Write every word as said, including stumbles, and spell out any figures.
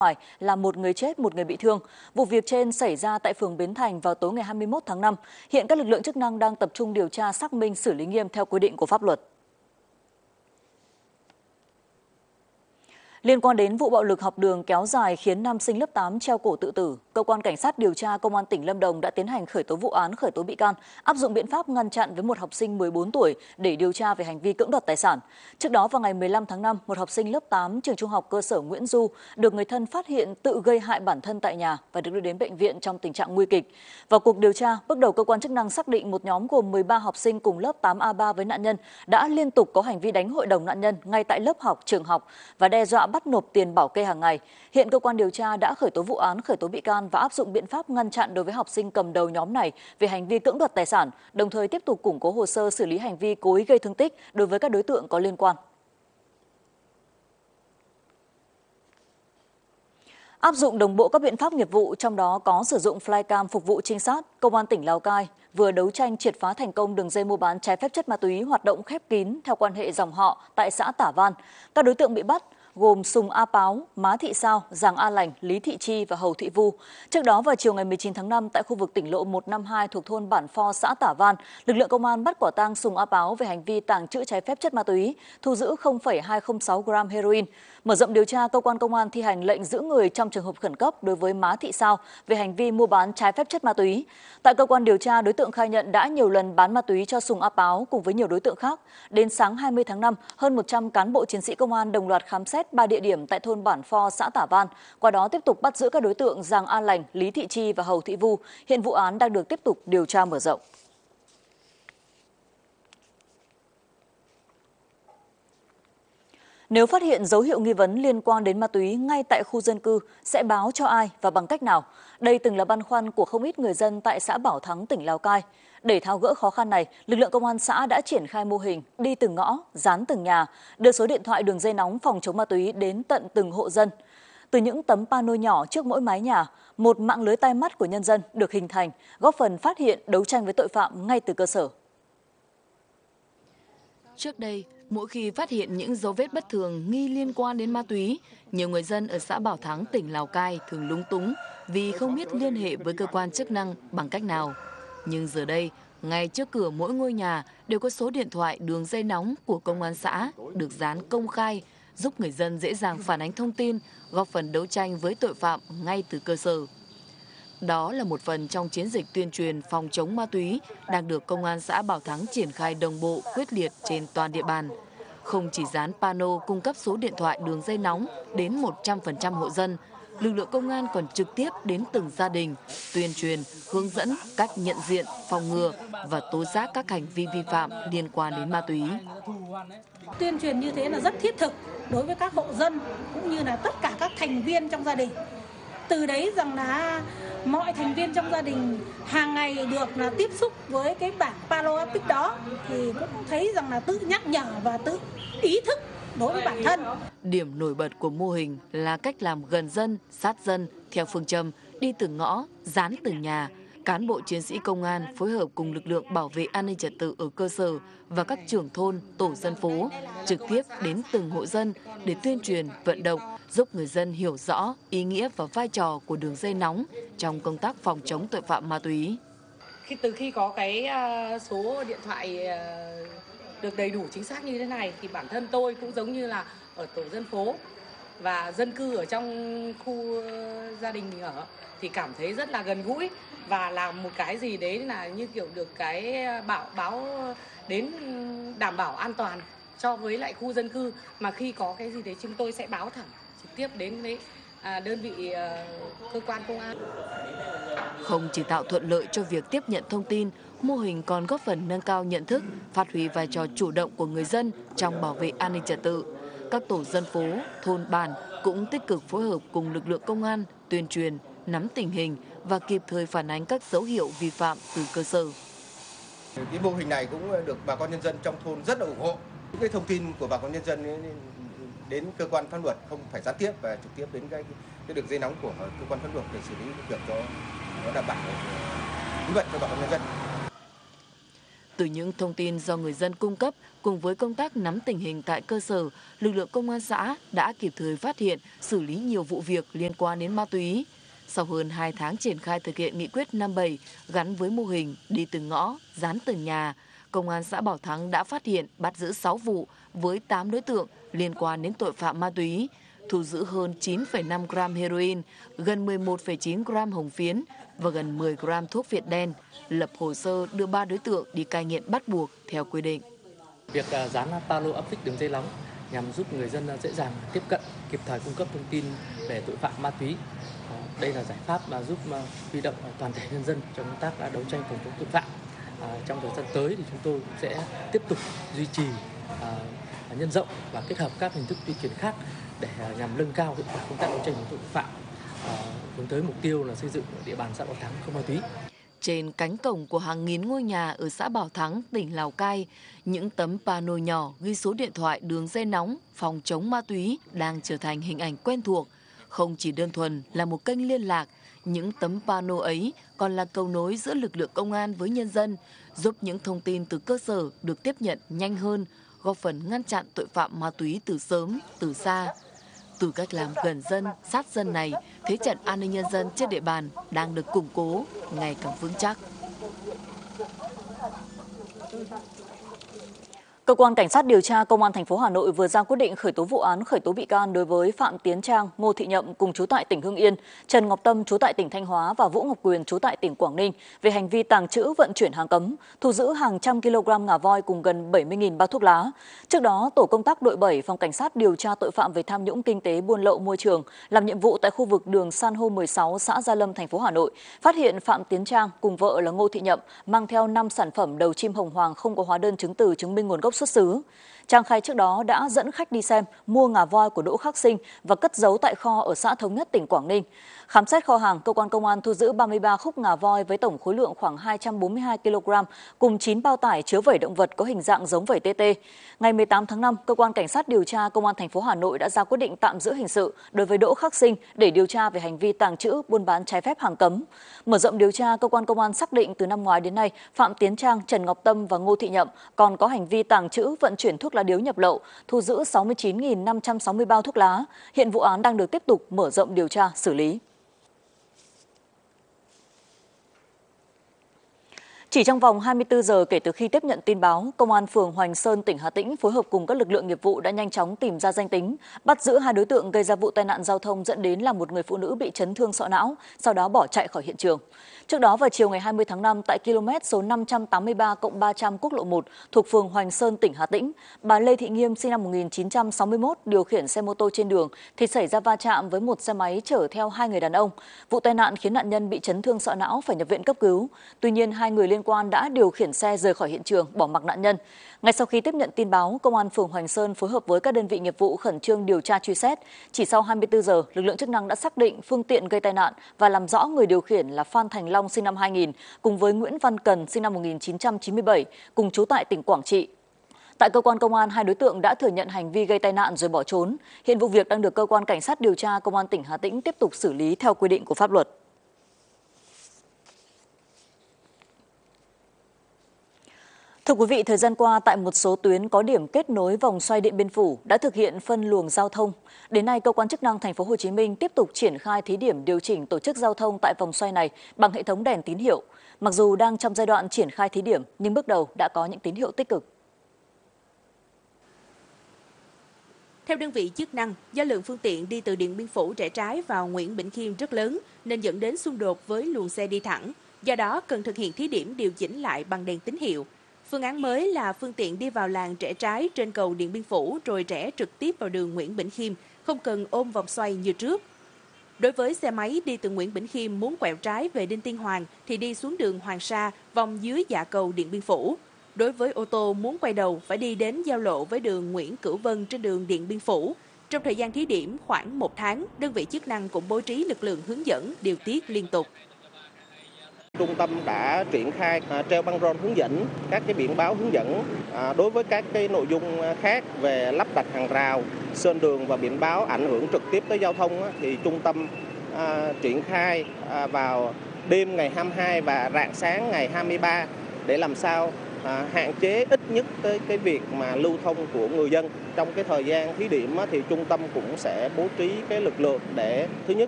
ngoài là một người chết, một người bị thương. Vụ việc trên xảy ra tại phường Bến Thành vào tối ngày hai mươi mốt tháng năm. Hiện các lực lượng chức năng đang tập trung điều tra, xác minh, xử lý nghiêm theo quy định của pháp luật. Liên quan đến vụ bạo lực học đường kéo dài khiến nam sinh lớp tám treo cổ tự tử, cơ quan cảnh sát điều tra công an tỉnh Lâm Đồng đã tiến hành khởi tố vụ án, khởi tố bị can, áp dụng biện pháp ngăn chặn với một học sinh mười bốn tuổi để điều tra về hành vi cưỡng đoạt tài sản. Trước đó vào ngày mười lăm tháng năm, một học sinh lớp tám trường trung học cơ sở Nguyễn Du được người thân phát hiện tự gây hại bản thân tại nhà và được đưa đến bệnh viện trong tình trạng nguy kịch. Vào cuộc điều tra, bước đầu cơ quan chức năng xác định một nhóm gồm mười ba học sinh cùng lớp tám A ba với nạn nhân đã liên tục có hành vi đánh hội đồng nạn nhân ngay tại lớp học, trường học và đe dọa bắt nộp tiền bảo kê hàng ngày. Hiện cơ quan điều tra đã khởi tố vụ án, khởi tố bị can và áp dụng biện pháp ngăn chặn đối với học sinh cầm đầu nhóm này về hành vi cưỡng đoạt tài sản, đồng thời tiếp tục củng cố hồ sơ xử lý hành vi cố ý gây thương tích đối với các đối tượng có liên quan. Áp dụng đồng bộ các biện pháp nghiệp vụ, trong đó có sử dụng flycam phục vụ trinh sát, Công an tỉnh Lào Cai vừa đấu tranh triệt phá thành công đường dây mua bán trái phép chất ma túy hoạt động khép kín theo quan hệ dòng họ tại xã Tả Văn. Các đối tượng bị bắt gồm Sùng A Páo, Má Thị Sao, Giàng A Lành, Lý Thị Chi và Hầu Thị Vu. Trước đó vào chiều ngày mười chín tháng năm tại khu vực tỉnh lộ một năm hai thuộc thôn Bản Pho, xã Tả Văn, lực lượng công an bắt quả tang Sùng A Páo về hành vi tàng trữ trái phép chất ma túy, thu giữ không phẩy hai không sáu gam heroin. Mở rộng điều tra, cơ quan công an thi hành lệnh giữ người trong trường hợp khẩn cấp đối với Má Thị Sao về hành vi mua bán trái phép chất ma túy. Tại cơ quan điều tra, đối tượng khai nhận đã nhiều lần bán ma túy cho Sùng A Páo cùng với nhiều đối tượng khác. Đến sáng hai mươi tháng năm, hơn một trăm cán bộ chiến sĩ công an đồng loạt khám xét ba địa điểm tại thôn Bản Pho, xã Tả Văn. Qua đó tiếp tục bắt giữ các đối tượng Giàng A Lành, Lý Thị Chi và Hầu Thị Vu. Hiện vụ án đang được tiếp tục điều tra mở rộng. Nếu phát hiện dấu hiệu nghi vấn liên quan đến ma túy ngay tại khu dân cư, sẽ báo cho ai và bằng cách nào? Đây từng là băn khoăn của không ít người dân tại xã Bảo Thắng, tỉnh Lào Cai. Để tháo gỡ khó khăn này, lực lượng công an xã đã triển khai mô hình đi từng ngõ, dán từng nhà, đưa số điện thoại đường dây nóng phòng chống ma túy đến tận từng hộ dân. Từ những tấm pano nhỏ trước mỗi mái nhà, một mạng lưới tai mắt của nhân dân được hình thành, góp phần phát hiện, đấu tranh với tội phạm ngay từ cơ sở. Trước đây, mỗi khi phát hiện những dấu vết bất thường nghi liên quan đến ma túy, nhiều người dân ở xã Bảo Thắng, tỉnh Lào Cai thường lúng túng vì không biết liên hệ với cơ quan chức năng bằng cách nào. Nhưng giờ đây, ngay trước cửa mỗi ngôi nhà đều có số điện thoại đường dây nóng của công an xã được dán công khai, giúp người dân dễ dàng phản ánh thông tin, góp phần đấu tranh với tội phạm ngay từ cơ sở. Đó là một phần trong chiến dịch tuyên truyền phòng chống ma túy đang được Công an xã Bảo Thắng triển khai đồng bộ, quyết liệt trên toàn địa bàn. Không chỉ dán pano cung cấp số điện thoại đường dây nóng đến một trăm phần trăm hộ dân, lực lượng công an còn trực tiếp đến từng gia đình, tuyên truyền, hướng dẫn cách nhận diện, phòng ngừa và tố giác các hành vi vi phạm liên quan đến ma túy. Tuyên truyền như thế là rất thiết thực đối với các hộ dân cũng như là tất cả các thành viên trong gia đình. Từ đấy rằng là mọi thành viên trong gia đình hàng ngày được là tiếp xúc với cái bảng pano áp phích đó thì cũng thấy rằng là tự nhắc nhở và tự ý thức đối với bản thân. Điểm nổi bật của mô hình là cách làm gần dân, sát dân theo phương châm đi từng ngõ, dán từng nhà. Cán bộ chiến sĩ công an phối hợp cùng lực lượng bảo vệ an ninh trật tự ở cơ sở và các trưởng thôn, tổ dân phố trực tiếp đến từng hộ dân để tuyên truyền, vận động, giúp người dân hiểu rõ ý nghĩa và vai trò của đường dây nóng trong công tác phòng chống tội phạm ma túy. Khi từ khi có cái số điện thoại được đầy đủ chính xác như thế này thì bản thân tôi cũng giống như là ở tổ dân phố và dân cư ở trong khu gia đình mình ở thì cảm thấy rất là gần gũi và làm một cái gì đấy là như kiểu được cái bảo báo đến đảm bảo an toàn cho với lại khu dân cư, mà khi có cái gì đấy chúng tôi sẽ báo thẳng trực tiếp đến với à, đơn vị à, cơ quan công an. Không chỉ tạo thuận lợi cho việc tiếp nhận thông tin, mô hình còn góp phần nâng cao nhận thức, phát huy vai trò chủ động của người dân trong bảo vệ an ninh trật tự. Các tổ dân phố, thôn bản cũng tích cực phối hợp cùng lực lượng công an tuyên truyền, nắm tình hình và kịp thời phản ánh các dấu hiệu vi phạm từ cơ sở. Cái mô hình này cũng được bà con nhân dân trong thôn rất là ủng hộ. Cái thông tin của bà con nhân dân đến cơ quan pháp luật không phải gián tiếp và trực tiếp đến cái, cái đường dây nóng của cơ quan pháp luật để xử lý việc cho nó đảm bảo bí mật cho bà con nhân dân. Từ những thông tin do người dân cung cấp cùng với công tác nắm tình hình tại cơ sở, lực lượng công an xã đã kịp thời phát hiện, xử lý nhiều vụ việc liên quan đến ma túy. Sau hơn hai tháng triển khai thực hiện nghị quyết năm bảy gắn với mô hình đi từng ngõ, dán từng nhà, Công an xã Bảo Thắng đã phát hiện bắt giữ sáu vụ với tám đối tượng liên quan đến tội phạm ma túy, thu giữ hơn chín phẩy năm gram heroin, gần mười một phẩy chín gram hồng phiến và gần mười gram thuốc Việt đen, lập hồ sơ đưa ba đối tượng đi cai nghiện bắt buộc theo quy định. Việc dán pano áp phích đường dây nóng nhằm giúp người dân dễ dàng tiếp cận, kịp thời cung cấp thông tin về tội phạm ma túy. Đây là giải pháp mà giúp huy động toàn thể nhân dân trong công tác đấu tranh phòng chống tội phạm. Trong thời gian tới thì chúng tôi cũng sẽ tiếp tục duy trì, nhân rộng và kết hợp các hình thức tuyên truyền khác để nhằm nâng cao hiệu quả công tác đấu tranh phòng chống tội phạm, hướng tới mục tiêu là xây dựng địa bàn xã Bảo Thắng không ma túy. Trên cánh cổng của hàng nghìn ngôi nhà ở xã Bảo Thắng, tỉnh Lào Cai, những tấm pano nhỏ ghi số điện thoại đường dây nóng phòng chống ma túy đang trở thành hình ảnh quen thuộc. Không chỉ đơn thuần là một kênh liên lạc, những tấm pano ấy còn là cầu nối giữa lực lượng công an với nhân dân, giúp những thông tin từ cơ sở được tiếp nhận nhanh hơn, góp phần ngăn chặn tội phạm ma túy từ sớm, từ xa. Từ cách làm gần dân, sát dân này, thế trận an ninh nhân dân trên địa bàn đang được củng cố, ngày càng vững chắc. Cơ quan Cảnh sát điều tra Công an thành phố Hà Nội vừa ra quyết định khởi tố vụ án khởi tố bị can đối với Phạm Tiến Trang, Ngô Thị Nhậm cùng trú tại tỉnh Hưng Yên, Trần Ngọc Tâm trú tại tỉnh Thanh Hóa và Vũ Ngọc Quyền trú tại tỉnh Quảng Ninh về hành vi tàng trữ vận chuyển hàng cấm, thu giữ hàng trăm kg ngà voi cùng gần bảy mươi nghìn bao thuốc lá. Trước đó, tổ công tác đội bảy Phòng Cảnh sát điều tra tội phạm về tham nhũng kinh tế buôn lậu môi trường làm nhiệm vụ tại khu vực đường San Hô mười sáu, xã Gia Lâm, thành phố Hà Nội, phát hiện Phạm Tiến Trang cùng vợ là Ngô Thị Nhậm mang theo năm sản phẩm đầu chim hồng hoàng không có hóa đơn chứng từ chứng minh nguồn gốc xuất xứ. Trang khai trước đó đã dẫn khách đi xem, mua ngà voi của Đỗ Khắc Sinh và cất giấu tại kho ở xã Thống Nhất, tỉnh Quảng Ninh. Khám xét kho hàng, cơ quan công an thu giữ ba mươi ba khúc ngà voi với tổng khối lượng khoảng hai trăm bốn mươi hai ki lô gam cùng chín bao tải chứa vẩy động vật có hình dạng giống vẩy tê tê. Ngày mười tám tháng năm, cơ quan Cảnh sát điều tra Công an thành phố Hà Nội đã ra quyết định tạm giữ hình sự đối với Đỗ Khắc Sinh để điều tra về hành vi tàng trữ, buôn bán trái phép hàng cấm. Mở rộng điều tra, cơ quan công an xác định từ năm ngoái đến nay, Phạm Tiến Trang, Trần Ngọc Tâm và Ngô Thị Nhậm còn có hành vi tàng trữ, vận chuyển thuốc lá điếu nhập lậu, thu giữ sáu mươi chín nghìn năm trăm sáu mươi bao thuốc lá. Hiện vụ án đang được tiếp tục mở rộng điều tra, xử lý. Chỉ trong vòng hai mươi tư giờ kể từ khi tiếp nhận tin báo, Công an phường Hoành Sơn, tỉnh Hà Tĩnh phối hợp cùng các lực lượng nghiệp vụ đã nhanh chóng tìm ra danh tính, bắt giữ hai đối tượng gây ra vụ tai nạn giao thông dẫn đến là một người phụ nữ bị chấn thương sọ não, sau đó bỏ chạy khỏi hiện trường. Trước đó vào chiều ngày hai mươi tháng năm, tại km số năm trăm tám mươi ba cộng ba trăm quốc lộ một thuộc phường Hoành Sơn, tỉnh Hà Tĩnh, bà Lê Thị Nghiêm sinh năm một nghìn chín trăm sáu mươi mốt điều khiển xe mô tô trên đường thì xảy ra va chạm với một xe máy chở theo hai người đàn ông. Vụ tai nạn khiến nạn nhân bị chấn thương sọ não phải nhập viện cấp cứu. Tuy nhiên, hai người liên quan đã điều khiển xe rời khỏi hiện trường, bỏ mặc nạn nhân. Ngay sau khi tiếp nhận tin báo, Công an phường Hoành Sơn phối hợp với các đơn vị nghiệp vụ khẩn trương điều tra truy xét. Chỉ sau hai mươi tư giờ, lực lượng chức năng đã xác định phương tiện gây tai nạn và làm rõ người điều khiển là Phan Thành Long sinh năm hai nghìn cùng với Nguyễn Văn Cần sinh năm một nghìn chín trăm chín mươi bảy cùng trú tại tỉnh Quảng Trị. Tại cơ quan công an, hai đối tượng đã thừa nhận hành vi gây tai nạn rồi bỏ trốn. Hiện vụ việc đang được cơ quan cảnh sát điều tra Công an tỉnh Hà Tĩnh tiếp tục xử lý theo quy định của pháp luật. Thưa quý vị, thời gian qua tại một số tuyến có điểm kết nối vòng xoay Điện Biên Phủ đã thực hiện phân luồng giao thông. Đến nay, cơ quan chức năng thành phố Hồ Chí Minh tiếp tục triển khai thí điểm điều chỉnh tổ chức giao thông tại vòng xoay này bằng hệ thống đèn tín hiệu. Mặc dù đang trong giai đoạn triển khai thí điểm, nhưng bước đầu đã có những tín hiệu tích cực. Theo đơn vị chức năng, do lượng phương tiện đi từ Điện Biên Phủ rẽ trái vào Nguyễn Bỉnh Khiêm rất lớn nên dẫn đến xung đột với luồng xe đi thẳng. Do đó, cần thực hiện thí điểm điều chỉnh lại bằng đèn tín hiệu. Phương án mới là phương tiện đi vào làn rẽ trái trên cầu Điện Biên Phủ rồi rẽ trực tiếp vào đường Nguyễn Bỉnh Khiêm, không cần ôm vòng xoay như trước. Đối với xe máy đi từ Nguyễn Bỉnh Khiêm muốn quẹo trái về Đinh Tiên Hoàng thì đi xuống đường Hoàng Sa, vòng dưới dạ cầu Điện Biên Phủ. Đối với ô tô muốn quay đầu phải đi đến giao lộ với đường Nguyễn Cửu Vân trên đường Điện Biên Phủ. Trong thời gian thí điểm khoảng một tháng, đơn vị chức năng cũng bố trí lực lượng hướng dẫn, điều tiết liên tục. Trung tâm đã triển khai à, treo băng rôn hướng dẫn, các cái biển báo hướng dẫn. À, đối với các cái nội dung khác về lắp đặt hàng rào, sơn đường và biển báo ảnh hưởng trực tiếp tới giao thông á, thì trung tâm à, triển khai à, vào đêm ngày hai mươi hai và rạng sáng ngày hai mươi ba để làm sao à, hạn chế ít nhất cái cái việc mà lưu thông của người dân. Trong cái thời gian thí điểm á, thì trung tâm cũng sẽ bố trí cái lực lượng để thứ nhất